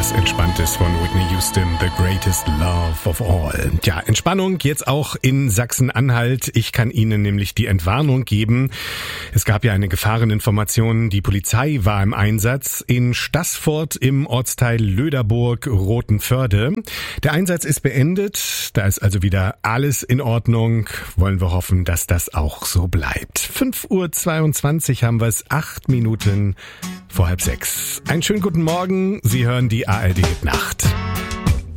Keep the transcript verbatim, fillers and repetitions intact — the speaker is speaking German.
Was Entspanntes von Whitney Houston, The Greatest Love of All. Ja, Entspannung jetzt auch in Sachsen-Anhalt. Ich kann Ihnen nämlich die Entwarnung geben. Es gab ja eine Gefahreninformation. Die Polizei war im Einsatz in Staßfurt im Ortsteil Löderburg-Rothenförde. Der Einsatz ist beendet. Da ist also wieder alles in Ordnung. Wollen wir hoffen, dass das auch so bleibt. fünf Uhr zweiundzwanzig haben wir es, acht Minuten vor halb sechs. Einen schönen guten Morgen. Sie hören die A R D Nacht.